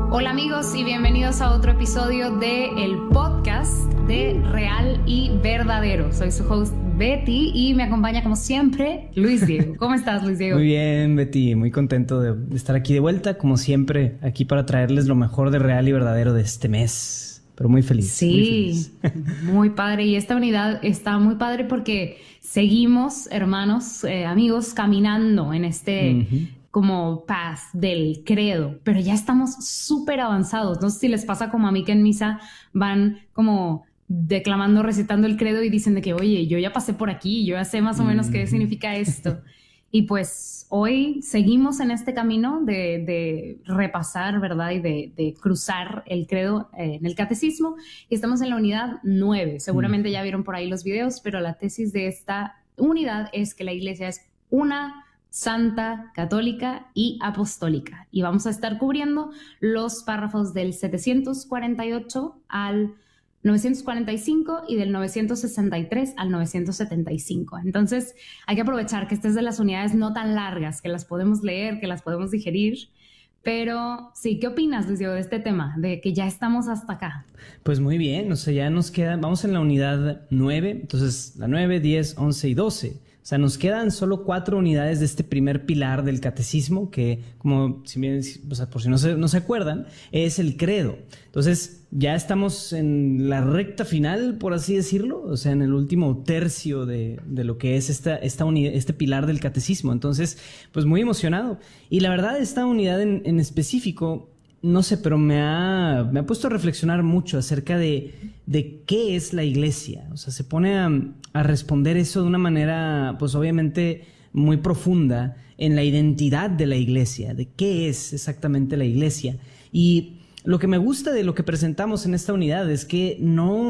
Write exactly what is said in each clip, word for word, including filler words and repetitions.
Hola amigos y bienvenidos a otro episodio de el podcast de Real y Verdadero. Soy su host Betty y me acompaña como siempre Luis Diego. ¿Cómo estás, Luis Diego? Muy bien, Betty, muy contento de, de estar aquí de vuelta, como siempre, aquí para traerles lo mejor de Real y Verdadero de este mes. Pero muy feliz. Sí, muy, feliz. Muy padre. Y esta unidad está muy padre porque seguimos, hermanos, eh, amigos, caminando en este... Uh-huh. como path del credo, pero ya estamos súper avanzados. No sé si les pasa como a mí que en misa van como declamando, recitando el credo y dicen de que, oye, yo ya pasé por aquí, yo ya sé más o menos mm-hmm. qué significa esto. Y pues hoy seguimos en este camino de, de repasar, ¿verdad? Y de, de cruzar el credo eh, en el catecismo. Y estamos en la unidad nueve. Seguramente mm. ya vieron por ahí los videos, pero la tesis de esta unidad es que la iglesia es una santa, católica y apostólica. Y vamos a estar cubriendo los párrafos del setecientos cuarenta y ocho al novecientos cuarenta y cinco y del novecientos sesenta y tres al novecientos setenta y cinco. Entonces hay que aprovechar que estas es de las unidades no tan largas, que las podemos leer, que las podemos digerir. Pero sí, ¿qué opinas, Luis Diego, de este tema? De que ya estamos hasta acá. Pues muy bien, o sea, ya nos queda, vamos en la unidad nueve, entonces la nueve, diez, once y doce. O sea, nos quedan solo cuatro unidades de este primer pilar del catecismo que, como si bien, o sea, por si no se, no se acuerdan, es el credo. Entonces, ya estamos en la recta final, por así decirlo, o sea, en el último tercio de, de lo que es esta, esta unidad, este pilar del catecismo. Entonces, pues muy emocionado. Y la verdad, esta unidad en, en específico... No sé, pero me ha, me ha puesto a reflexionar mucho acerca de, de qué es la iglesia. O sea, se pone a, a responder eso de una manera, pues obviamente muy profunda en la identidad de la iglesia, de qué es exactamente la iglesia. Y lo que me gusta de lo que presentamos en esta unidad es que no,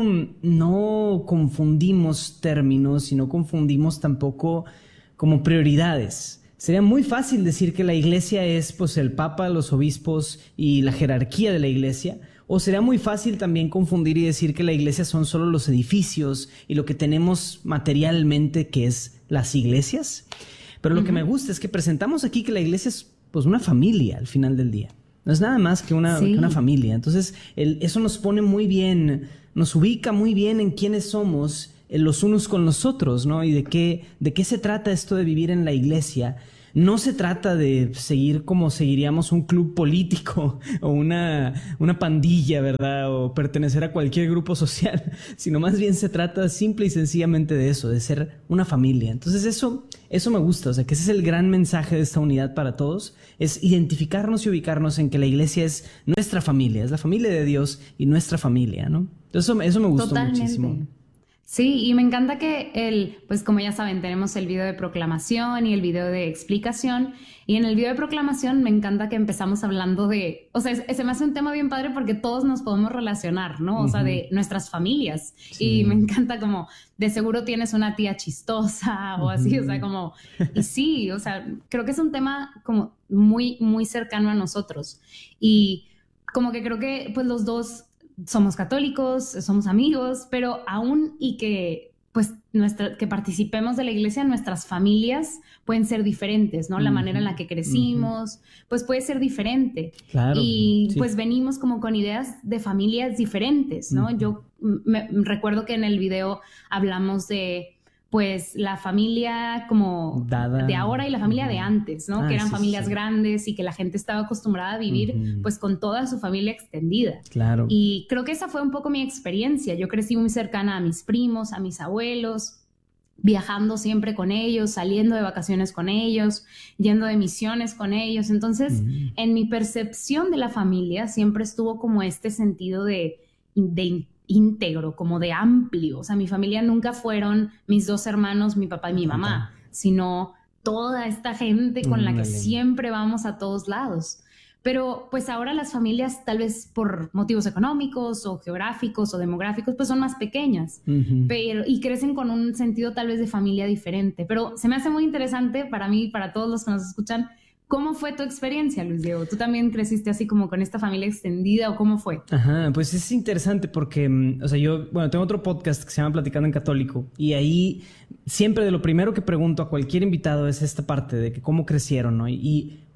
no confundimos términos y no confundimos tampoco como prioridades. Sería muy fácil decir que la iglesia es pues el papa, los obispos y la jerarquía de la iglesia, o sería muy fácil también confundir y decir que la iglesia son solo los edificios y lo que tenemos materialmente, que es las iglesias. Pero lo uh-huh. que me gusta es que presentamos aquí que la iglesia es pues una familia al final del día. No es nada más que una, sí. que una familia. Entonces el, eso nos pone muy bien, nos ubica muy bien en quiénes somos los unos con los otros, ¿no? Y de qué, de qué se trata esto de vivir en la iglesia. No se trata de seguir como seguiríamos un club político o una, una pandilla, ¿verdad? O pertenecer a cualquier grupo social, sino más bien se trata simple y sencillamente de eso, de ser una familia. Entonces eso, eso me gusta, o sea, que ese es el gran mensaje de esta unidad para todos, es identificarnos y ubicarnos en que la iglesia es nuestra familia, es la familia de Dios y nuestra familia, ¿no? Entonces eso, eso me gustó Totalmente. muchísimo. Sí, y me encanta que el, pues como ya saben, tenemos el video de proclamación y el video de explicación, y en el video de proclamación me encanta que empezamos hablando de, o sea, se me hace un tema bien padre porque todos nos podemos relacionar, ¿no? O uh-huh. sea, de nuestras familias, sí. Y me encanta como, de seguro tienes una tía chistosa o así, uh-huh. o sea, como, y sí, o sea, creo que es un tema como muy, muy cercano a nosotros, y como que creo que pues los dos somos católicos, somos amigos, pero aún y que pues nuestra, que participemos de la iglesia, nuestras familias pueden ser diferentes, ¿no? La uh-huh. manera en la que crecimos, uh-huh. pues puede ser diferente. Claro, y sí. pues venimos como con ideas de familias diferentes, ¿no? Uh-huh. Yo me, me recuerdo que en el video hablamos de pues la familia como Dada. de ahora y la familia uh-huh. de antes, ¿no? Ah, que eran sí, familias sí. grandes y que la gente estaba acostumbrada a vivir uh-huh. pues con toda su familia extendida. Claro. Y creo que esa fue un poco mi experiencia. Yo crecí muy cercana a mis primos, a mis abuelos, viajando siempre con ellos, saliendo de vacaciones con ellos, yendo de misiones con ellos. Entonces, uh-huh. en mi percepción de la familia siempre estuvo como este sentido de, de íntegro, como de amplio. O sea, mi familia nunca fueron mis dos hermanos, mi papá y mi mamá, okay. sino toda esta gente con mm, la que vale. siempre vamos a todos lados. Pero pues ahora las familias, tal vez por motivos económicos o geográficos o demográficos, pues son más pequeñas, uh-huh. pero, y crecen con un sentido tal vez de familia diferente. Pero se me hace muy interesante para mí y para todos los que nos escuchan. ¿Cómo fue tu experiencia, Luis Diego? ¿Tú también creciste así como con esta familia extendida o cómo fue? Ajá, pues es interesante porque, o sea, yo, bueno, tengo otro podcast que se llama Platicando en Católico y ahí siempre de lo primero que pregunto a cualquier invitado es esta parte de que cómo crecieron, ¿no? Y, y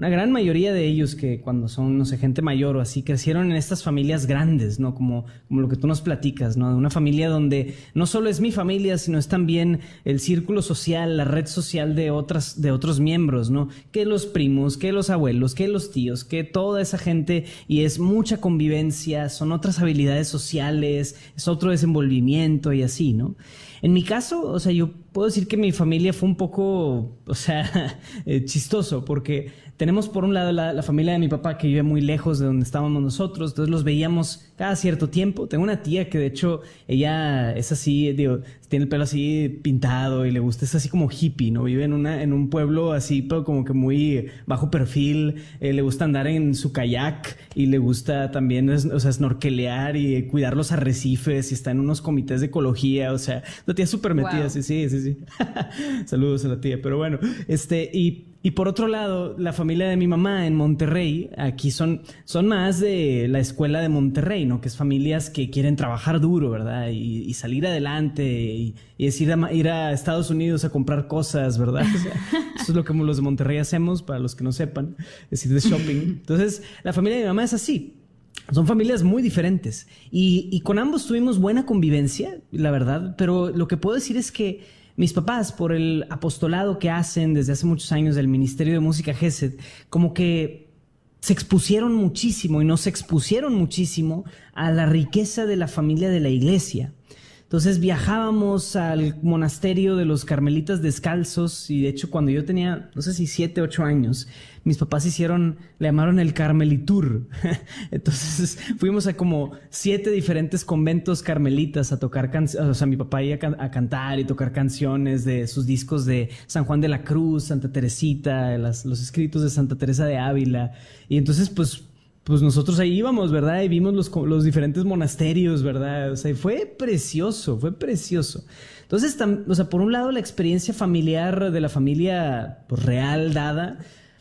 una gran mayoría de ellos que cuando son, no sé, gente mayor o así, crecieron en estas familias grandes, ¿no? Como, como lo que tú nos platicas, ¿no? De una familia donde no solo es mi familia, sino es también el círculo social, la red social de otras, de otros miembros, ¿no? Que los primos, que los abuelos, que los tíos, que toda esa gente, y es mucha convivencia, son otras habilidades sociales, es otro desenvolvimiento y así, ¿no? En mi caso, o sea, yo puedo decir que mi familia fue un poco, o sea, eh, chistoso, porque tenemos por un lado la, la familia de mi papá que vive muy lejos de donde estábamos nosotros, entonces los veíamos cada cierto tiempo. Tengo una tía que de hecho ella es así, digo, tiene el pelo así pintado y le gusta, es así como hippie, ¿no? Vive en una en un pueblo así, pero como que muy bajo perfil, eh, le gusta andar en su kayak y le gusta también, o sea, snorkelear y cuidar los arrecifes y está en unos comités de ecología, o sea, la tía súper metida, wow. sí, sí, sí, sí. Saludos a la tía, pero bueno, este, y Y por otro lado, la familia de mi mamá en Monterrey, aquí son, son más de la escuela de Monterrey, ¿no? Que es familias que quieren trabajar duro, ¿verdad? Y, y salir adelante y, y es ir a, ir a Estados Unidos a comprar cosas, ¿verdad? O sea, eso es lo que los de Monterrey hacemos, para los que no sepan, es ir de shopping. Entonces, la familia de mi mamá es así. Son familias muy diferentes y, y con ambos tuvimos buena convivencia, la verdad, pero lo que puedo decir es que mis papás, por el apostolado que hacen desde hace muchos años del Ministerio de Música Gesed, como que se expusieron muchísimo y nos expusieron muchísimo a la riqueza de la familia de la iglesia. Entonces viajábamos al monasterio de los Carmelitas Descalzos y de hecho cuando yo tenía, no sé si siete, ocho años, mis papás hicieron, le llamaron el Carmelitur. Entonces fuimos a como siete diferentes conventos carmelitas a tocar canciones, o sea, mi papá iba a, can a cantar y tocar canciones de sus discos de San Juan de la Cruz, Santa Teresita, las, los escritos de Santa Teresa de Ávila. Y entonces pues... Pues nosotros ahí íbamos, ¿verdad? Y vimos los, los diferentes monasterios, ¿verdad? O sea, fue precioso, fue precioso. Entonces, tam, o sea, por un lado la experiencia familiar de la familia pues, real dada,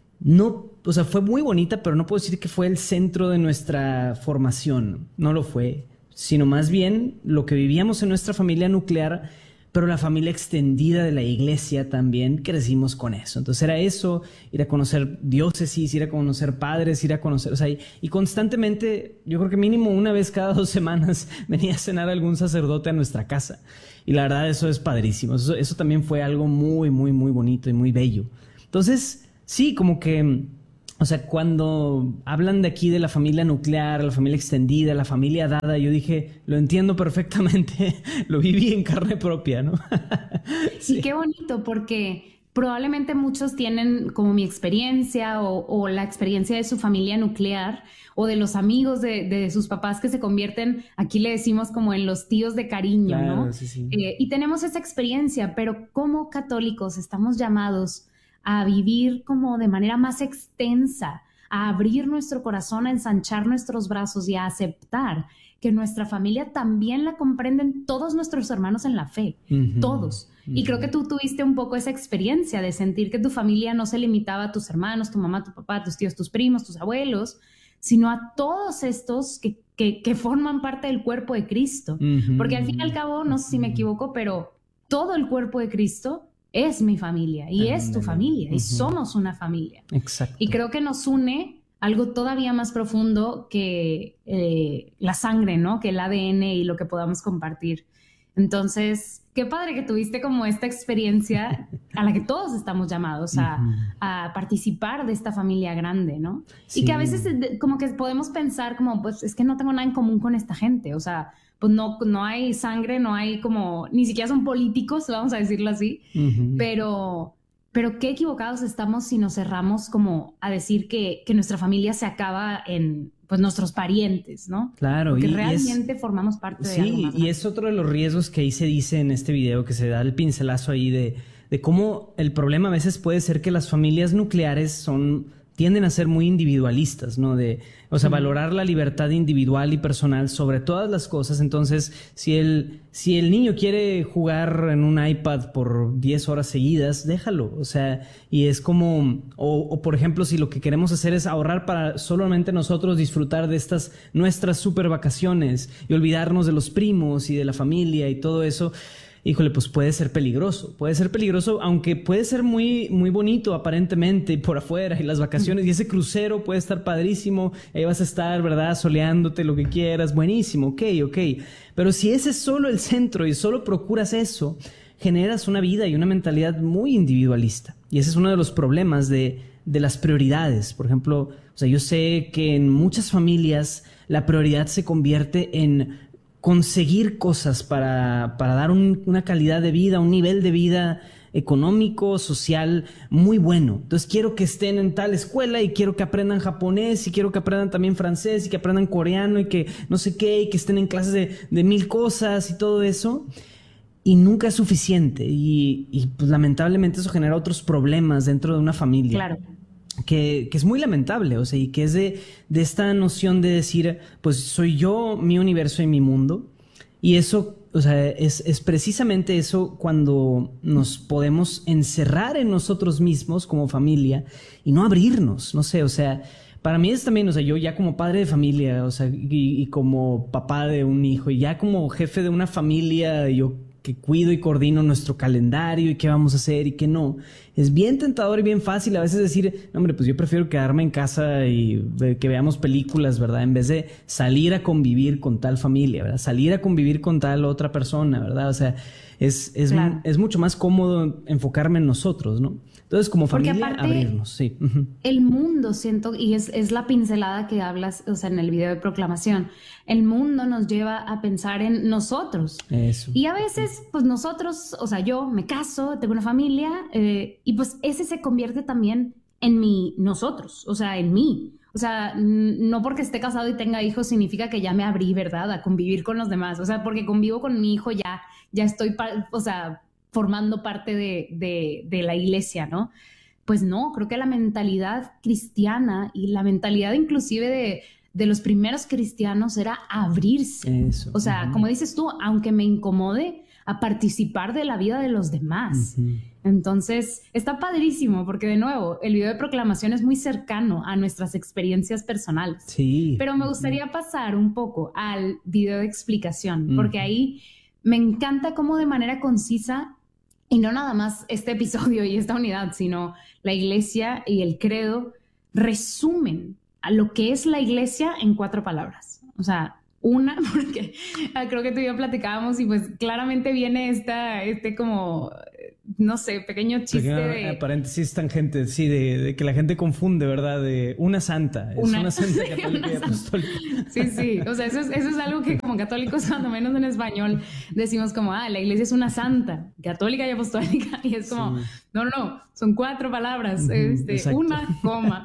no, o sea, fue muy bonita, pero no puedo decir que fue el centro de nuestra formación. No lo fue, sino más bien lo que vivíamos en nuestra familia nuclear. Pero la familia extendida de la iglesia también crecimos con eso. Entonces era eso, ir a conocer diócesis, ir a conocer padres, ir a conocer... O sea, y, y constantemente, yo creo que mínimo una vez cada dos semanas venía a cenar algún sacerdote a nuestra casa. Y la verdad eso es padrísimo. Eso, eso también fue algo muy, muy, muy bonito y muy bello. Entonces, sí, como que... O sea, cuando hablan de aquí de la familia nuclear, la familia extendida, la familia dada, yo dije, lo entiendo perfectamente, lo viví en carne propia, ¿no? Sí. Y qué bonito, porque probablemente muchos tienen como mi experiencia o, o la experiencia de su familia nuclear o de los amigos de, de sus papás que se convierten, aquí le decimos como en los tíos de cariño, claro, ¿no? Sí, sí. Eh, y tenemos esa experiencia, pero como católicos estamos llamados a vivir como de manera más extensa, a abrir nuestro corazón, a ensanchar nuestros brazos y a aceptar que nuestra familia también la comprenden todos nuestros hermanos en la fe, uh-huh, todos. Uh-huh. Y creo que tú tuviste un poco esa experiencia de sentir que tu familia no se limitaba a tus hermanos, tu mamá, tu papá, tus tíos, tus primos, tus abuelos, sino a todos estos que, que, que forman parte del cuerpo de Cristo. Uh-huh. Porque al fin y al cabo, no sé si me equivoco, pero todo el cuerpo de Cristo es mi familia y ah, es tu familia uh-huh. y somos una familia. Exacto. Y creo que nos une algo todavía más profundo que eh, la sangre, ¿no? Que el A D N y lo que podamos compartir. Entonces, qué padre que tuviste como esta experiencia a la que todos estamos llamados a, uh-huh. a participar de esta familia grande, ¿no? Sí. Y que a veces como que podemos pensar como, pues es que no tengo nada en común con esta gente, o sea, pues no, no hay sangre, no hay como, ni siquiera son políticos, vamos a decirlo así, uh-huh. pero, pero qué equivocados estamos si nos cerramos como a decir que, que nuestra familia se acaba en, pues, nuestros parientes, ¿no? Claro. Porque y, realmente y es, formamos parte de sí, algo más. Sí, y es otro de los riesgos que ahí se dice en este video, que se da el pincelazo ahí de, de cómo el problema a veces puede ser que las familias nucleares son... tienden a ser muy individualistas, ¿no? De, o sea, uh-huh. valorar la libertad individual y personal sobre todas las cosas. Entonces, si el, si el niño quiere jugar en un iPad por diez horas seguidas, déjalo. O sea, y es como, o, o por ejemplo, si lo que queremos hacer es ahorrar para solamente nosotros disfrutar de estas nuestras super vacaciones y olvidarnos de los primos y de la familia y todo eso, híjole, pues puede ser peligroso. Puede ser peligroso, aunque puede ser muy, muy bonito aparentemente por afuera y las vacaciones. Y ese crucero puede estar padrísimo. Ahí vas a estar, ¿verdad? Soleándote, lo que quieras. Buenísimo, ok, ok. Pero si ese es solo el centro y solo procuras eso, generas una vida y una mentalidad muy individualista. Y ese es uno de los problemas de, de las prioridades. Por ejemplo, o sea, yo sé que en muchas familias la prioridad se convierte en conseguir cosas para, para dar un, una calidad de vida, un nivel de vida económico, social, muy bueno. Entonces quiero que estén en tal escuela y quiero que aprendan japonés y quiero que aprendan también francés y que aprendan coreano y que no sé qué y que estén en clases de, de mil cosas y todo eso. Y nunca es suficiente y, y pues, lamentablemente eso genera otros problemas dentro de una familia. Claro. Que, que es muy lamentable, o sea, y que es de, de esta noción de decir, pues soy yo, mi universo y mi mundo. Y eso, o sea, es, es precisamente eso cuando nos podemos encerrar en nosotros mismos como familia y no abrirnos, no sé, o sea, para mí es también, o sea, yo ya como padre de familia, o sea, y, y como papá de un hijo, y ya como jefe de una familia, yo que cuido y coordino nuestro calendario y qué vamos a hacer y qué no. Es bien tentador y bien fácil a veces decir, no, hombre, pues yo prefiero quedarme en casa y que veamos películas, ¿verdad? En vez de salir a convivir con tal familia, ¿verdad? Salir a convivir con tal otra persona, ¿verdad? O sea, es, es, claro. es mucho más cómodo enfocarme en nosotros, ¿no? Entonces, como familia, aparte, abrirnos, sí. Uh-huh. El mundo, siento, y es, es la pincelada que hablas, o sea, en el video de proclamación, el mundo nos lleva a pensar en nosotros. Eso. Y a veces, pues nosotros, o sea, yo me caso, tengo una familia, eh, y pues ese se convierte también en mi nosotros, o sea, en mí. O sea, no porque esté casado y tenga hijos significa que ya me abrí, ¿verdad? A convivir con los demás. O sea, porque convivo con mi hijo ya, ya estoy, o sea, formando parte de, de, de la iglesia, ¿no? Pues no, creo que la mentalidad cristiana y la mentalidad inclusive de, de los primeros cristianos era abrirse. Eso. O sea, uh-huh. como dices tú, aunque me incomode, a participar de la vida de los demás. Uh-huh. Entonces, está padrísimo porque, de nuevo, el video de proclamación es muy cercano a nuestras experiencias personales. Sí. Pero me gustaría uh-huh. pasar un poco al video de explicación, porque uh-huh. ahí me encanta cómo de manera concisa, y no nada más este episodio y esta unidad, sino la iglesia y el credo resumen a lo que es la iglesia en cuatro palabras. O sea, una, porque creo que tú y yo platicábamos y pues claramente viene esta, este como, no sé, pequeño chiste Pequeño, de... paréntesis tangente, sí, de, de que la gente confunde, ¿verdad? De una santa, es una, una santa católica una y apostólica. Sí, sí, o sea, eso es, eso es algo que como católicos, cuando menos en español, decimos como, ah, la iglesia es una santa, católica y apostólica, y es como, sí. no, no, no, son cuatro palabras, uh-huh, este, una, coma,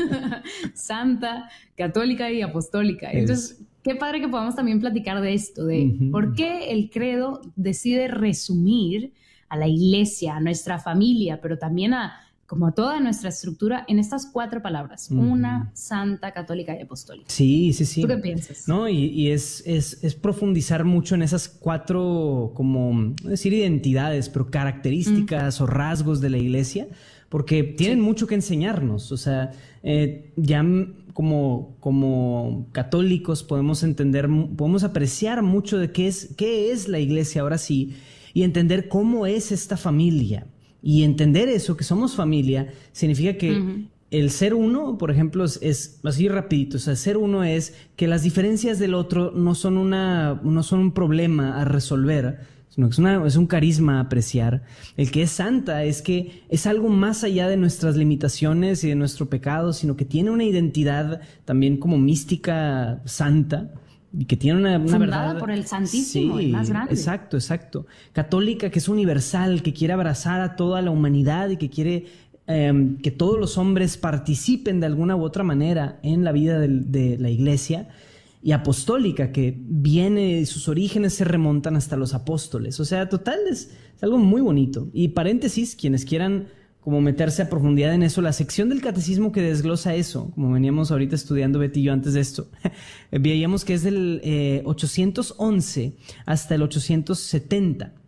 santa, católica y apostólica. Es. Entonces, qué padre que podamos también platicar de esto, de uh-huh. por qué el credo decide resumir a la iglesia, a nuestra familia, pero también a como a toda nuestra estructura en estas cuatro palabras, uh-huh. una, santa, católica y apostólica. Sí, sí, sí. ¿Tú qué piensas? No, y, y es, es, es profundizar mucho en esas cuatro, como, no decir identidades, pero características uh-huh. o rasgos de la iglesia, porque tienen sí. mucho que enseñarnos. O sea, eh, ya como, como católicos podemos entender, podemos apreciar mucho de qué es, qué es la iglesia ahora sí, y entender cómo es esta familia. Y entender eso, que somos familia, significa que uh-huh. el ser uno, por ejemplo, es, es así rapidito. O sea, ser uno es que las diferencias del otro no son, una, no son un problema a resolver, sino que es, una, es un carisma a apreciar. El que es santa es que es algo más allá de nuestras limitaciones y de nuestro pecado, sino que tiene una identidad también como mística santa. Y que tiene una, una fundada verdad... por el Santísimo, sí, el más grande. Exacto, exacto. Católica, que es universal, que quiere abrazar a toda la humanidad y que quiere eh, que todos los hombres participen de alguna u otra manera en la vida de, de la iglesia. Y apostólica, que viene, sus orígenes se remontan hasta los apóstoles. O sea, total, es, es algo muy bonito. Y paréntesis, quienes quieran como meterse a profundidad en eso, la sección del catecismo que desglosa eso, como veníamos ahorita estudiando Betty y yo antes de esto, veíamos que es del eh, ochocientos once hasta el ochocientos setenta.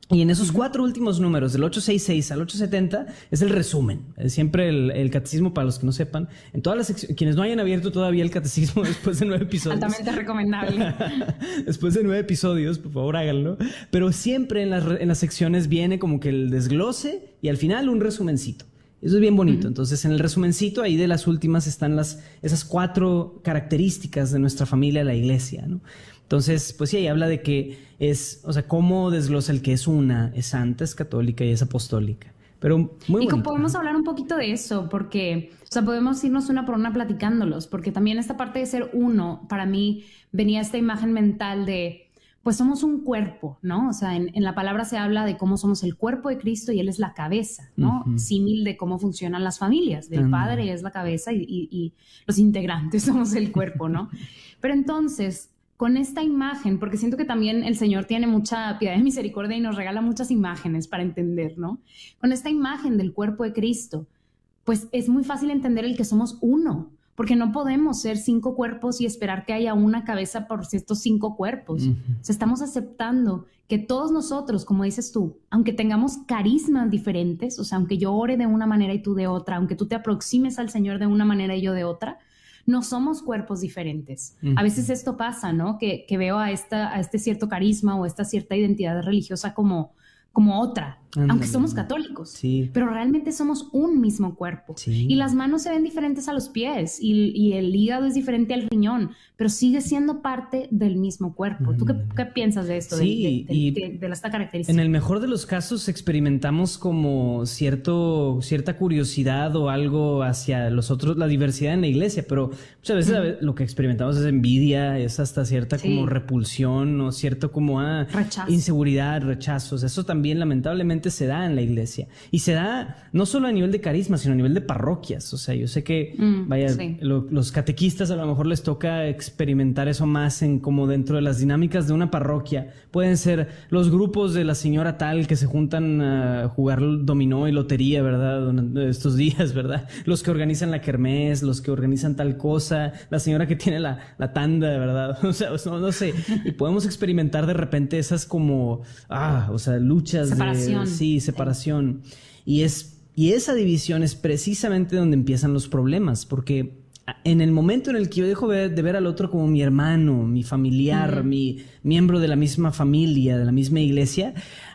Y en esos cuatro últimos números, del ochocientos sesenta y seis al ochocientos setenta, es el resumen. Es siempre el, el catecismo, para los que no sepan. En todas las secciones, quienes no hayan abierto todavía el catecismo después de nueve episodios. Altamente recomendable. Después de nueve episodios, por favor háganlo. Pero siempre en las, en las secciones viene como que el desglose y al final un resumencito. Eso es bien bonito. Uh-huh. Entonces, en el resumencito, ahí de las últimas están las, esas cuatro características de nuestra familia, la iglesia, ¿no? Entonces, pues sí, ahí habla de que es, o sea, cómo desglosa el que es una, es santa, es católica y es apostólica. Pero muy bonito. Y podemos hablar un poquito de eso, porque, o sea, podemos irnos una por una platicándolos, porque también esta parte de ser uno, para mí venía esta imagen mental de, pues somos un cuerpo, ¿no? O sea, en, en la palabra se habla de cómo somos el cuerpo de Cristo y Él es la cabeza, ¿no? Uh-huh. Símil de cómo funcionan las familias, del uh-huh. Padre es la cabeza y, y, y los integrantes somos el cuerpo, ¿no? Pero entonces, con esta imagen, porque siento que también el Señor tiene mucha piedad y misericordia y nos regala muchas imágenes para entender, ¿no? Con esta imagen del cuerpo de Cristo, pues es muy fácil entender el que somos uno, porque no podemos ser cinco cuerpos y esperar que haya una cabeza por estos cinco cuerpos. Uh-huh. O sea, estamos aceptando que todos nosotros, como dices tú, aunque tengamos carismas diferentes, o sea, aunque yo ore de una manera y tú de otra, aunque tú te aproximes al Señor de una manera y yo de otra, no somos cuerpos diferentes. Uh-huh. A veces esto pasa, ¿no? Que, que veo a, esta, a este cierto carisma o esta cierta identidad religiosa como, como otra, Andale. Aunque somos católicos. Sí. Pero realmente somos un mismo cuerpo. Sí. Y las manos se ven diferentes a los pies y, y el hígado es diferente al riñón, pero sigue siendo parte del mismo cuerpo. ¿Tú qué, qué piensas de esto? Sí, de, de, y de, de, de esta característica. En el mejor de los casos experimentamos como cierto, cierta curiosidad o algo hacia los otros, la diversidad en la iglesia, pero muchas veces mm. lo que experimentamos es envidia, es hasta cierta sí. como repulsión o cierto como ah, rechazo. Inseguridad, rechazos. Eso también lamentablemente se da en la iglesia y se da no solo a nivel de carisma, sino a nivel de parroquias. O sea, yo sé que mm, vaya, sí. lo, los catequistas a lo mejor les toca experimentar eso más en como dentro de las dinámicas de una parroquia. Pueden ser los grupos de la señora tal que se juntan a jugar dominó y lotería, ¿verdad? Estos días, ¿verdad? Los que organizan la kermés, los que organizan tal cosa, la señora que tiene la, la tanda, ¿verdad? O sea, no, no sé. Y podemos experimentar de repente esas como, ah, o sea, luchas separación. de... Sí, separación. Sí. Y, es, y esa división es precisamente donde empiezan los problemas, porque en el momento en el que yo dejo de ver al otro como mi hermano, mi familiar, uh-huh. mi miembro de la misma familia, de la misma iglesia,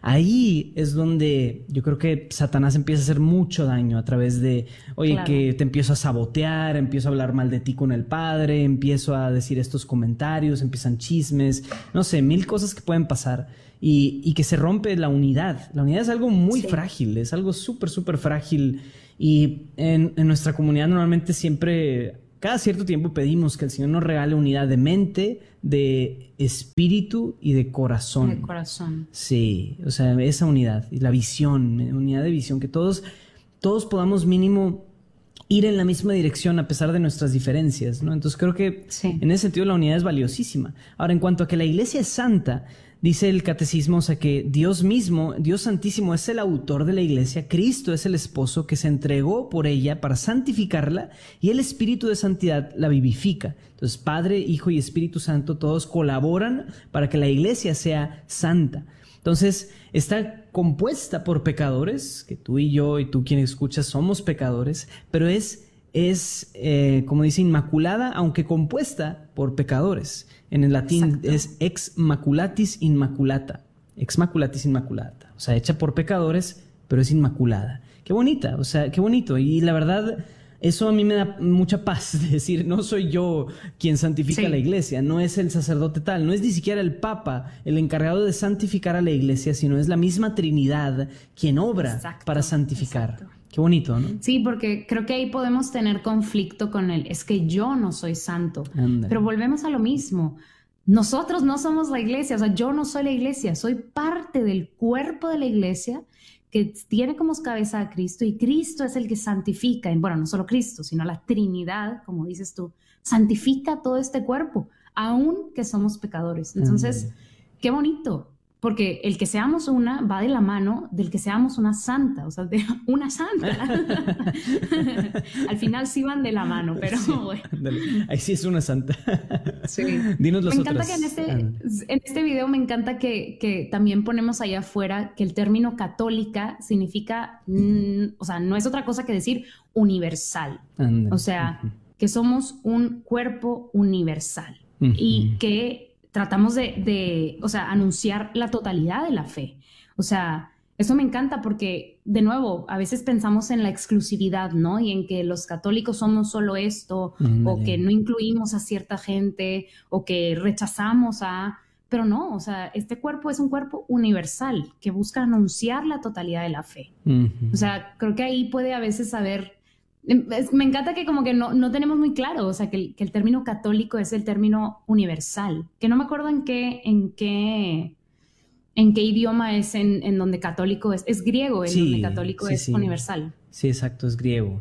ahí es donde yo creo que Satanás empieza a hacer mucho daño a través de, oye, claro. que te empiezo a sabotear, empiezo a hablar mal de ti con el padre, empiezo a decir estos comentarios, empiezan chismes, no sé, mil cosas que pueden pasar. Y, y que se rompe la unidad. La unidad es algo muy sí. frágil, es algo súper, súper frágil. Y en, en nuestra comunidad normalmente siempre, cada cierto tiempo pedimos que el Señor nos regale unidad de mente, de espíritu y de corazón. De corazón. Sí, o sea, esa unidad y la visión, unidad de visión, que todos, todos podamos mínimo ir en la misma dirección a pesar de nuestras diferencias, ¿no? Entonces creo que sí. en ese sentido la unidad es valiosísima. Ahora, en cuanto a que la iglesia es santa, dice el catecismo, o sea, que Dios mismo, Dios Santísimo, es el autor de la iglesia, Cristo es el esposo que se entregó por ella para santificarla y el Espíritu de Santidad la vivifica. Entonces, Padre, Hijo y Espíritu Santo, todos colaboran para que la iglesia sea santa. Entonces, está compuesta por pecadores, que tú y yo y tú quien escuchas somos pecadores, pero es, es eh, como dice, inmaculada, aunque compuesta por pecadores. En el latín Exacto. es ex maculatis inmaculata, ex maculatis inmaculata, o sea, hecha por pecadores, pero es inmaculada. Qué bonita, o sea, qué bonito. Y la verdad, eso a mí me da mucha paz, de decir, no soy yo quien santifica sí. la iglesia, no es el sacerdote tal, no es ni siquiera el Papa el encargado de santificar a la iglesia, sino es la misma Trinidad quien obra Exacto. para santificar. Exacto. Qué bonito, ¿no? Sí, porque creo que ahí podemos tener conflicto con él. Es que yo no soy santo. Andale. Pero volvemos a lo mismo. Nosotros no somos la iglesia. O sea, yo no soy la iglesia. Soy parte del cuerpo de la iglesia que tiene como cabeza a Cristo. Y Cristo es el que santifica. Y bueno, no solo Cristo, sino la Trinidad, como dices tú. Santifica todo este cuerpo, aun que somos pecadores. Entonces, Andale. Qué bonito. porque el que seamos una va de la mano del que seamos una santa, o sea, de una santa. Al final sí van de la mano, pero sí, bueno. Ahí sí es una santa. Sí. Dinos las me otras. encanta que en este, en este video me encanta que, que también ponemos allá afuera que el término católica significa, mm, o sea, no es otra cosa que decir universal. Andale. O sea, uh-huh. que somos un cuerpo universal uh-huh. y que tratamos de, de, o sea, anunciar la totalidad de la fe. O sea, eso me encanta porque, de nuevo, a veces pensamos en la exclusividad, ¿no? Y en que los católicos somos solo esto, mm, o que no incluimos a cierta gente, o que rechazamos a... Pero no, o sea, este cuerpo es un cuerpo universal que busca anunciar la totalidad de la fe. Mm-hmm. O sea, creo que ahí puede a veces haber... Me encanta que como que no, no tenemos muy claro, o sea, que el, que el término católico es el término universal, que no me acuerdo en qué, en qué, en qué idioma es en, en donde católico es, es griego, en sí, donde católico sí, es sí. universal. Sí, exacto, es griego.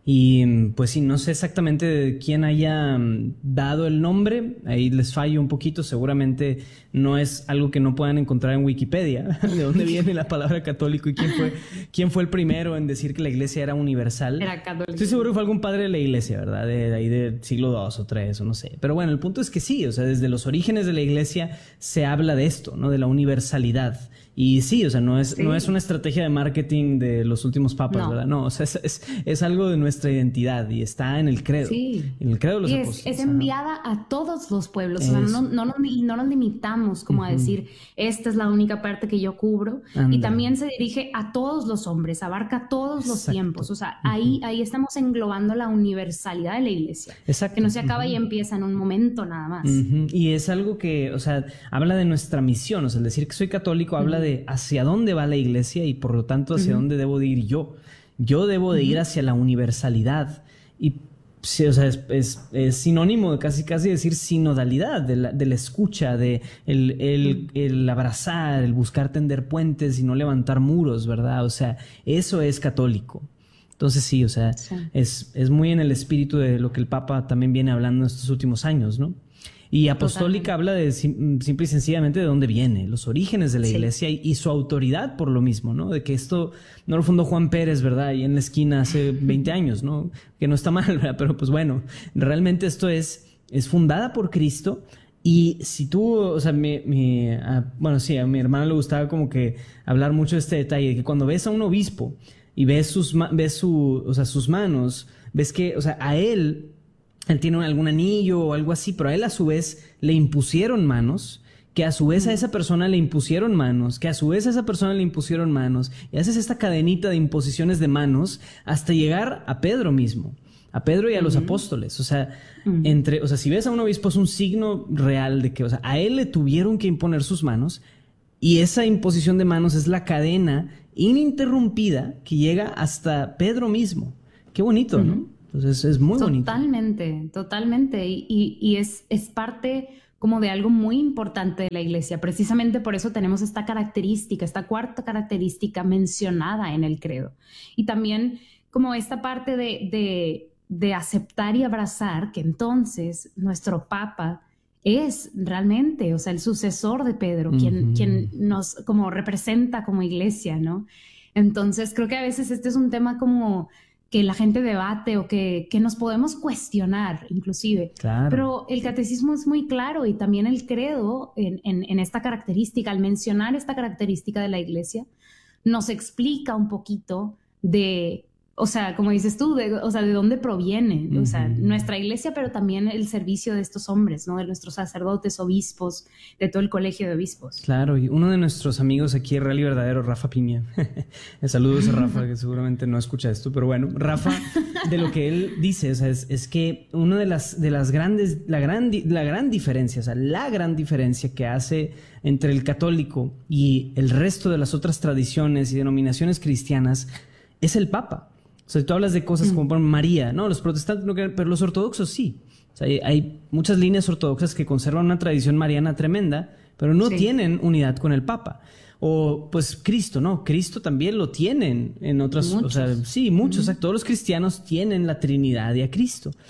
Y pues sí, no sé exactamente de quién haya dado el nombre, ahí les fallo un poquito, seguramente no es algo que no puedan encontrar en Wikipedia, de dónde viene la palabra católico y quién fue, quién fue el primero en decir que la iglesia era universal. Era católico. Estoy seguro que fue algún padre de la iglesia, ¿verdad? De, de ahí del siglo dos o tres o no sé. Pero bueno, el punto es que sí, o sea, desde los orígenes de la iglesia se habla de esto, ¿no? De la universalidad. Y sí, o sea, no es, sí. no es una estrategia de marketing de los últimos papas, no. ¿verdad? No, o sea, es, es, es algo de nuestra identidad y está en el credo. Sí. En el credo de los y apóstoles. Es, es enviada a todos los pueblos. Es. O sea, no, no, nos, no nos limitamos como uh-huh. a decir, esta es la única parte que yo cubro. Anda. Y también se dirige a todos los hombres, abarca todos Exacto. los tiempos. O sea, uh-huh. ahí, ahí estamos englobando la universalidad de la iglesia. Exacto. Que no se acaba uh-huh. y empieza en un momento nada más. Uh-huh. Y es algo que, o sea, habla de nuestra misión. O sea, el decir que soy católico uh-huh. habla de hacia dónde va la iglesia y por lo tanto hacia uh-huh. dónde debo de ir yo. Yo debo de uh-huh. ir hacia la universalidad y sí, o sea, es, es, es sinónimo de casi casi decir sinodalidad, de la, de la escucha, de el, el, el abrazar, el buscar tender puentes y no levantar muros, ¿verdad? O sea, eso es católico. Entonces sí, o sea, sí. Es, es muy en el espíritu de lo que el Papa también viene hablando en estos últimos años, ¿no? Y apostólica Totalmente. Habla de sim, simple y sencillamente de dónde viene, los orígenes de la sí. iglesia y, y su autoridad por lo mismo, ¿no? De que esto no lo fundó Juan Pérez, ¿verdad? Ahí en la esquina hace veinte años, ¿no? Que no está mal, ¿verdad? Pero pues bueno, realmente esto es, es fundada por Cristo. Y si tú, o sea, mi, mi, ah, bueno, sí, a mi hermano le gustaba como que hablar mucho de este detalle, de que cuando ves a un obispo y ves sus, ves su, o sea, sus manos, ves que, o sea, a él... Él tiene algún anillo o algo así, pero a él a su vez le impusieron manos, que a su vez a esa persona le impusieron manos, que a su vez a esa persona le impusieron manos. Y haces esta cadenita de imposiciones de manos hasta llegar a Pedro mismo, a Pedro y a uh-huh. los apóstoles. O sea, uh-huh. entre, o sea, si ves a un obispo es un signo real de que, o sea, a él le tuvieron que imponer sus manos y esa imposición de manos es la cadena ininterrumpida que llega hasta Pedro mismo. Qué bonito, uh-huh. ¿no? Entonces es muy bonito. Totalmente, totalmente. Y, y, y es, es parte como de algo muy importante de la iglesia. Precisamente por eso tenemos esta característica, esta cuarta característica mencionada en el credo. Y también como esta parte de, de, de aceptar y abrazar que entonces nuestro Papa es realmente, o sea, el sucesor de Pedro, uh-huh. quien, quien nos como representa como iglesia, ¿no? Entonces creo que a veces este es un tema como... que la gente debate o que, que nos podemos cuestionar inclusive. Claro. Pero el catecismo es muy claro y también el credo en, en, en esta característica, al mencionar esta característica de la iglesia, nos explica un poquito de, o sea, como dices tú, de, o sea, de dónde proviene, uh-huh. o sea, nuestra iglesia, pero también el servicio de estos hombres, ¿no? De nuestros sacerdotes, obispos, de todo el colegio de obispos. Claro, y uno de nuestros amigos aquí es Real y Verdadero, Rafa Piña. Saludos a Rafa, que seguramente no escucha esto, pero bueno, Rafa, de lo que él dice, o sea, es, es que una de las, de las grandes, la gran, la gran diferencia, o sea, la gran diferencia que hace entre el católico y el resto de las otras tradiciones y denominaciones cristianas es el Papa. O sea, tú hablas de cosas como por María, ¿no? Los protestantes no quieren, pero los ortodoxos sí. O sea, hay, hay muchas líneas ortodoxas que conservan una tradición mariana tremenda, pero no sí. tienen unidad con el Papa. O, pues, Cristo, ¿no? Cristo también lo tienen en otras... Muchos. O sea, sí, muchos. Uh-huh. O sea, todos los cristianos tienen la Trinidad y a Cristo.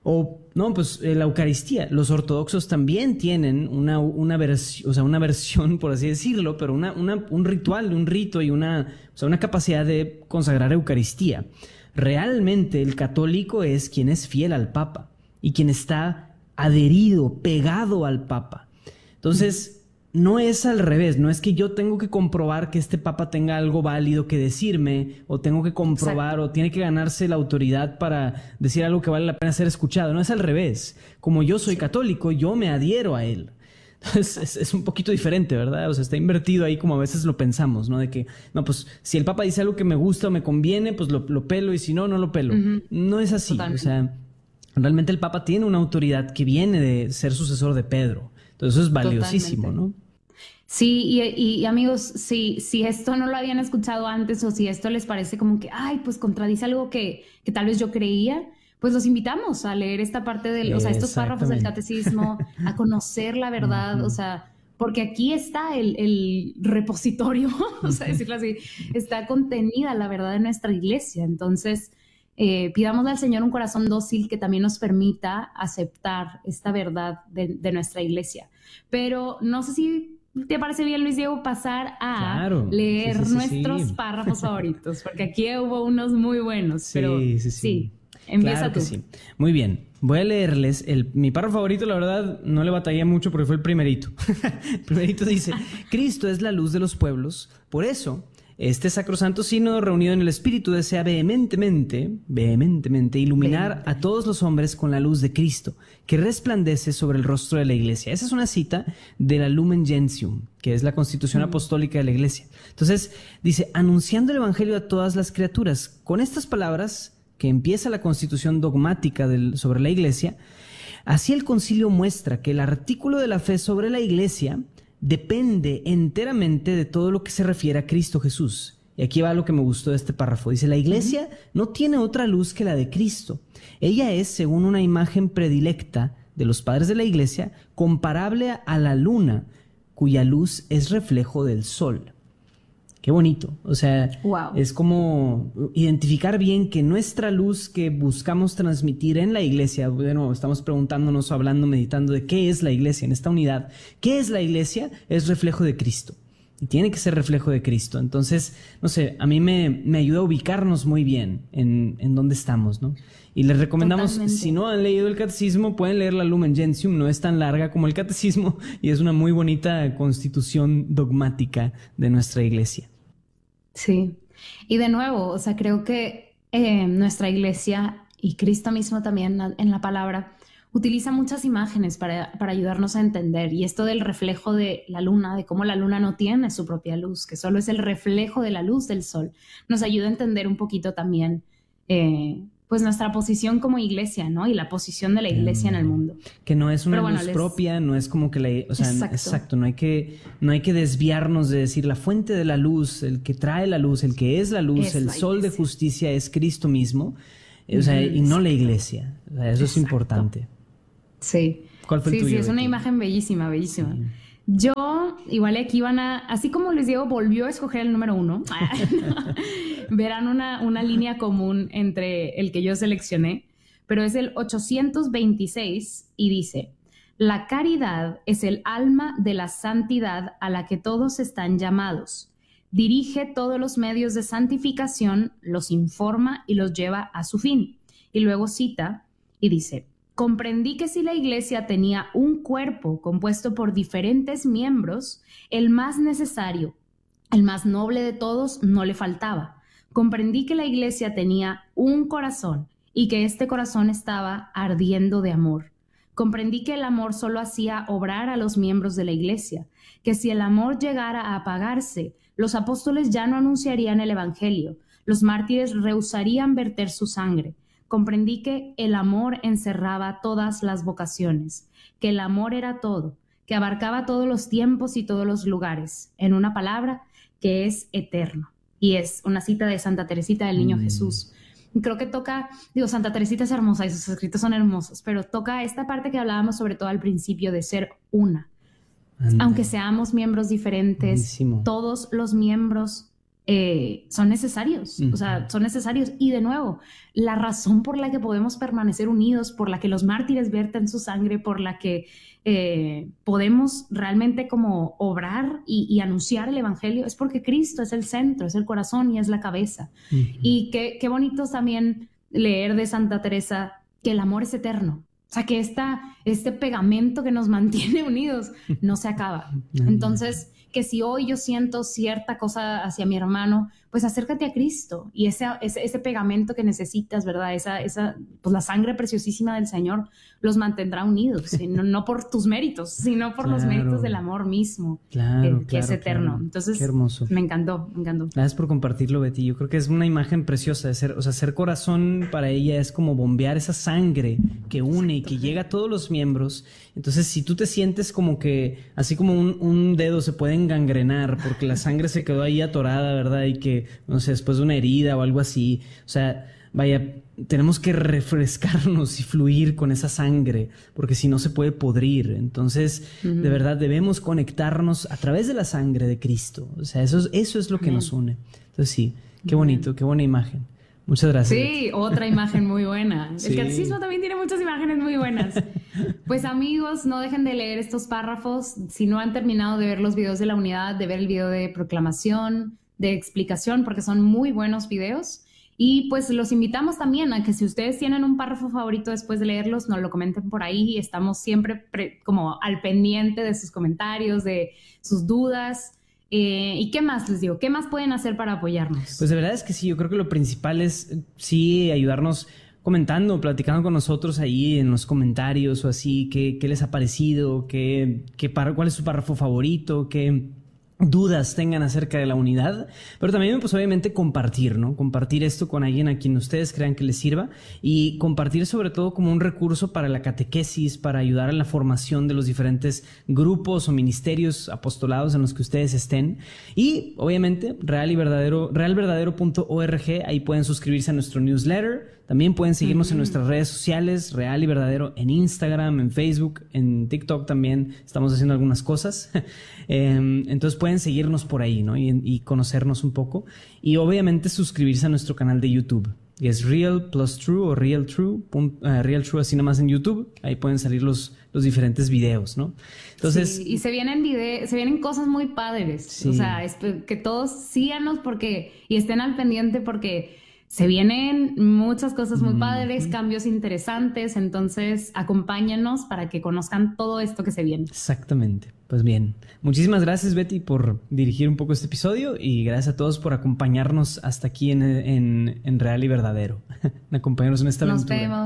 O, no, pues eh, la Eucaristía. Los ortodoxos también tienen una, una versión, o sea, una versión, por así decirlo, pero una, una, un ritual, un rito y una, o sea, una capacidad de consagrar Eucaristía. Realmente el católico es quien es fiel al Papa y quien está adherido, pegado al Papa. Entonces, no es al revés, no es que yo tengo que comprobar que este Papa tenga algo válido que decirme, o tengo que comprobar, Exacto. o tiene que ganarse la autoridad para decir algo que vale la pena ser escuchado. No es al revés. Como yo soy sí. católico, yo me adhiero a él. Entonces, es, es un poquito diferente, ¿verdad? O sea, está invertido ahí como a veces lo pensamos, ¿no? De que, no, pues, si el Papa dice algo que me gusta o me conviene, pues lo, lo pelo, y si no, no lo pelo. Uh-huh. No es así. Totalmente. O sea, realmente el Papa tiene una autoridad que viene de ser sucesor de Pedro. Entonces, eso es valiosísimo, Totalmente. ¿no? Sí, y, y, y amigos, si, si esto no lo habían escuchado antes o si esto les parece como que, ay, pues contradice algo que, que tal vez yo creía, pues los invitamos a leer esta parte del, o sea, estos párrafos del catecismo, a conocer la verdad, uh-huh. o sea, porque aquí está el, el repositorio, o sea, decirlo así, está contenida la verdad de nuestra iglesia. Entonces, eh, pidámosle al Señor un corazón dócil que también nos permita aceptar esta verdad de, de nuestra iglesia. Pero no sé si ¿te parece bien, Luis Diego, pasar a claro. leer sí, sí, sí, nuestros sí. párrafos favoritos? Porque aquí hubo unos muy buenos, sí, pero sí, sí. sí. Empieza claro tú. Que sí. Muy bien. Voy a leerles el, mi párrafo favorito, la verdad, no le batallé mucho porque fue el primerito. El primerito dice, Cristo es la luz de los pueblos, por eso este sacrosanto sínodo reunido en el Espíritu desea vehementemente, vehementemente iluminar a todos los hombres con la luz de Cristo, que resplandece sobre el rostro de la Iglesia. Esa es una cita de la Lumen Gentium, que es la Constitución mm. Apostólica de la Iglesia. Entonces, dice, anunciando el Evangelio a todas las criaturas. Con estas palabras, que empieza la Constitución dogmática del, sobre la Iglesia, así el concilio muestra que el artículo de la fe sobre la Iglesia depende enteramente de todo lo que se refiere a Cristo Jesús. Y aquí va lo que me gustó de este párrafo. Dice, la Iglesia uh-huh. no tiene otra luz que la de Cristo. Ella es, según una imagen predilecta de los padres de la Iglesia, comparable a la luna, cuya luz es reflejo del sol. Qué bonito. O sea, wow. es como identificar bien que nuestra luz que buscamos transmitir en la iglesia, bueno, estamos preguntándonos, hablando, meditando de qué es la iglesia en esta unidad. ¿Qué es la iglesia? Es reflejo de Cristo. Y tiene que ser reflejo de Cristo. Entonces, no sé, a mí me, me ayuda a ubicarnos muy bien en, en dónde estamos, ¿no? Y les recomendamos, Totalmente. Si no han leído el catecismo, pueden leer la Lumen Gentium, no es tan larga como el catecismo y es una muy bonita constitución dogmática de nuestra iglesia. Sí, y de nuevo, o sea, creo que eh, nuestra iglesia y Cristo mismo también en la palabra utiliza muchas imágenes para, para ayudarnos a entender, y esto del reflejo de la luna, de cómo la luna no tiene su propia luz, que solo es el reflejo de la luz del sol, nos ayuda a entender un poquito también eh, pues nuestra posición como iglesia, ¿no? Y la posición de la iglesia mm, en el mundo. Que no es una bueno, luz les... propia, no es como que la... O sea, exacto, exacto no, hay que, no hay que desviarnos de decir la fuente de la luz, el que trae la luz, el que es la luz, es el la sol iglesia. De justicia es Cristo mismo, o sea, mm, y no la iglesia. O sea, eso exacto. Es importante. Sí. ¿Cuál fue el sí, tuyo? Sí, es una imagen bellísima, bellísima. Sí. Yo, igual aquí van a, así como les digo, volvió a escoger el número uno, verán una, una línea común entre el que yo seleccioné, pero es el ochocientos veintiséis y dice, la caridad es el alma de la santidad a la que todos están llamados. Dirige todos los medios de santificación, los informa y los lleva a su fin. Y luego cita y dice, comprendí que si la iglesia tenía un cuerpo compuesto por diferentes miembros, el más necesario, el más noble de todos, no le faltaba. Comprendí que la iglesia tenía un corazón y que este corazón estaba ardiendo de amor. Comprendí que el amor solo hacía obrar a los miembros de la iglesia, que si el amor llegara a apagarse, los apóstoles ya no anunciarían el evangelio, los mártires rehusarían verter su sangre. Comprendí que el amor encerraba todas las vocaciones, que el amor era todo, que abarcaba todos los tiempos y todos los lugares, en una palabra, que es eterno. Y es una cita de Santa Teresita del Niño mm. Jesús. Creo que toca, digo, Santa Teresita es hermosa y sus escritos son hermosos, pero toca esta parte que hablábamos sobre todo al principio de ser una. Anda. Aunque seamos miembros diferentes, Buenísimo. Todos los miembros eh, son necesarios, uh-huh. o sea, son necesarios. Y de nuevo, la razón por la que podemos permanecer unidos, por la que los mártires vierten su sangre, por la que eh, podemos realmente como obrar y, y anunciar el evangelio, es porque Cristo es el centro, es el corazón y es la cabeza. Uh-huh. Y qué, qué bonito también leer de Santa Teresa que el amor es eterno. O sea, que esta, este pegamento que nos mantiene unidos no se acaba. Entonces, que si hoy yo siento cierta cosa hacia mi hermano, pues acércate a Cristo y ese, ese, ese pegamento que necesitas, ¿verdad? Esa, esa, pues la sangre preciosísima del Señor los mantendrá unidos, no, no por tus méritos, sino por claro. los méritos del amor mismo, claro, eh, que claro, es eterno. Claro. Entonces, qué hermoso. Me encantó, me encantó. Gracias por compartirlo, Betty. Yo creo que es una imagen preciosa de ser, o sea, ser corazón para ella es como bombear esa sangre que une y que llega a todos los miembros. Entonces, si tú te sientes como que, así como un, un dedo se puede engangrenar porque la sangre se quedó ahí atorada, ¿verdad? Y que, no sé, después de una herida o algo así, o sea, vaya, tenemos que refrescarnos y fluir con esa sangre, porque si no se puede podrir. Entonces, uh-huh. de verdad, debemos conectarnos a través de la sangre de Cristo. O sea, eso es, eso es lo que uh-huh. nos une. Entonces, sí, qué bonito, uh-huh. qué buena imagen. Muchas gracias. Sí, otra imagen muy buena. Sí. El catecismo también tiene muchas imágenes muy buenas. Pues amigos, no dejen de leer estos párrafos. Si no han terminado de ver los videos de la unidad, de ver el video de proclamación, de explicación, porque son muy buenos videos. Y pues los invitamos también a que si ustedes tienen un párrafo favorito después de leerlos, nos lo comenten por ahí. Estamos siempre pre- como al pendiente de sus comentarios, de sus dudas. Eh, ¿Y qué más les digo? ¿Qué más pueden hacer para apoyarnos? Pues de verdad es que sí, yo creo que lo principal es sí ayudarnos comentando, platicando con nosotros ahí en los comentarios o así, qué, qué les ha parecido, qué, qué par- cuál es su párrafo favorito, qué dudas tengan acerca de la unidad, pero también pues obviamente compartir, ¿no? Compartir esto con alguien a quien ustedes crean que les sirva y compartir sobre todo como un recurso para la catequesis, para ayudar en la formación de los diferentes grupos o ministerios apostolados en los que ustedes estén. Y obviamente real y verdadero, real verdadero punto org, ahí pueden suscribirse a nuestro newsletter. También pueden seguirnos uh-huh. en nuestras redes sociales, Real y Verdadero, en Instagram, en Facebook, en TikTok también estamos haciendo algunas cosas. eh, entonces pueden seguirnos por ahí, ¿no? Y, y conocernos un poco. Y obviamente suscribirse a nuestro canal de YouTube, que es Real Plus True o Real True, uh, Real True así nada más en YouTube. Ahí pueden salir los, los diferentes videos, ¿no? Entonces, sí, y se vienen video, se vienen cosas muy padres. Sí. O sea, es que todos síganos porque y estén al pendiente porque se vienen muchas cosas muy padres, mm. cambios interesantes, entonces acompáñenos para que conozcan todo esto que se viene. Exactamente. Pues bien, muchísimas gracias Betty por dirigir un poco este episodio y gracias a todos por acompañarnos hasta aquí en, en, en Real y Verdadero, acompañarnos en esta aventura. Nos vemos.